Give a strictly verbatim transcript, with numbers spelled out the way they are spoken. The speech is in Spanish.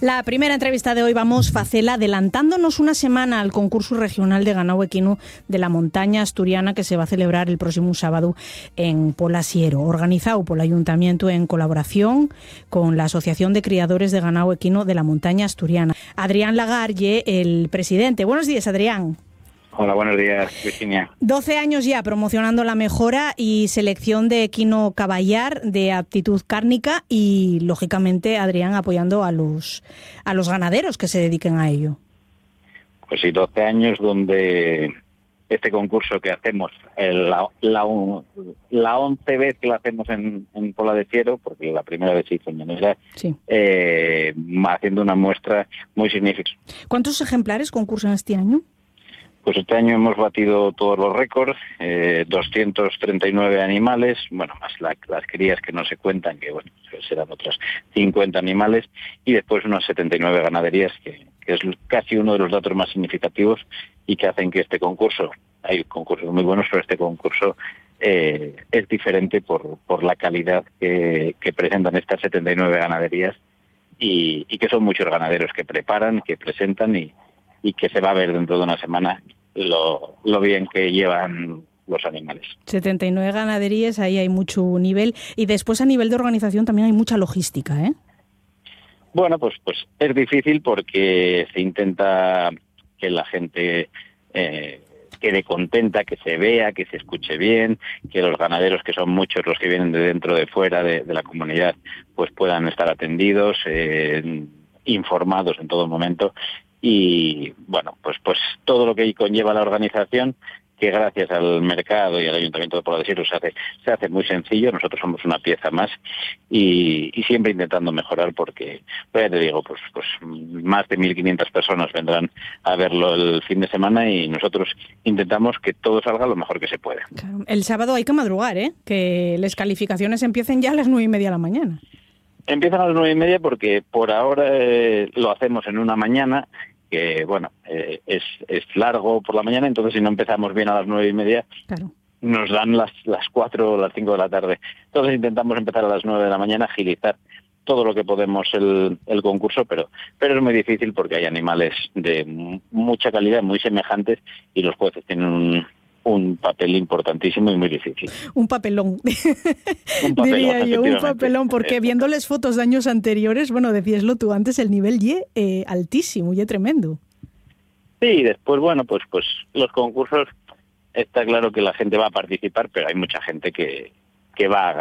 La primera entrevista de hoy vamos facela adelantándonos una semana al concurso regional de ganado equino de la montaña asturiana que se va a celebrar el próximo sábado en Polasiero, organizado por el Ayuntamiento en colaboración con la Asociación de Criadores de Ganado Equino de la Montaña Asturiana. Adrián Lagarlle, el presidente. Buenos días, Adrián. Hola, buenos días, Virginia. doce años ya promocionando la mejora y selección de equino caballar de aptitud cárnica y, lógicamente, Adrián, apoyando a los, a los ganaderos que se dediquen a ello. Pues sí, doce años donde este concurso que hacemos, el, la, la, la once vez que lo hacemos en, en Pola de Siero, porque la primera vez se hizo en Llanera, sí. eh, haciendo una muestra muy significativa. ¿Cuántos ejemplares concursan este año? Pues este año hemos batido todos los récords, eh, doscientos treinta y nueve animales, bueno, más la, las crías que no se cuentan, que bueno, serán otras cincuenta animales, y después unas setenta y nueve ganaderías, que, que es casi uno de los datos más significativos y que hacen que este concurso, hay concursos muy buenos, pero este concurso eh, es diferente por, por la calidad que, que presentan estas setenta y nueve ganaderías y, y que son muchos ganaderos que preparan, que presentan y y que se va a ver dentro de una semana lo, lo bien que llevan los animales. setenta y nueve ganaderías, ahí hay mucho nivel. Y después a nivel de organización también hay mucha logística, ¿eh? Bueno, pues, pues es difícil porque se intenta que la gente eh, quede contenta, que se vea, que se escuche bien, que los ganaderos, que son muchos los que vienen de dentro, de fuera de, de la comunidad, pues puedan estar atendidos, eh, informados en todo momento. Y bueno, pues pues todo lo que conlleva la organización, que gracias al mercado y al Ayuntamiento de Pola de Siero se hace, se hace muy sencillo. Nosotros somos una pieza más y, y siempre intentando mejorar porque, pues ya te digo, pues, pues más de mil quinientas personas vendrán a verlo el fin de semana y nosotros intentamos que todo salga lo mejor que se puede. Claro. El sábado hay que madrugar, ¿eh? Que las calificaciones empiecen ya a las nueve y media de la mañana. Empiezan a las nueve y media porque por ahora eh, lo hacemos en una mañana que, bueno, eh, es, es largo por la mañana, entonces si no empezamos bien a las nueve y media, claro, nos dan las las cuatro o las cinco de la tarde. Entonces intentamos empezar a las nueve de la mañana, agilizar todo lo que podemos el, el concurso, pero pero es muy difícil porque hay animales de mucha calidad, muy semejantes, y los jueces tienen un... un papel importantísimo y muy difícil. Un papelón, un papelón diría yo, un papelón, porque viéndoles fotos de años anteriores, bueno, decíaslo tú antes, el nivel ye eh, altísimo, ye tremendo. Sí, después, bueno, pues pues los concursos, está claro que la gente va a participar, pero hay mucha gente que, que va a